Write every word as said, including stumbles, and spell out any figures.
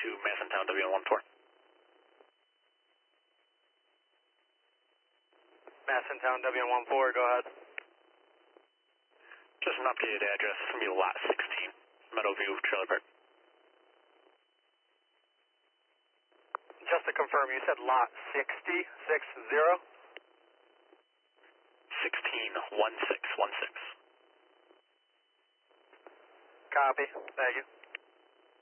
to Massentown W one four. Massentown W one four, go ahead. Just an updated address. It's going to be lot sixteen, Meadowview Trailer Park. Just to confirm, you said lot sixty, six zero? sixteen, one six one six. Copy, thank you.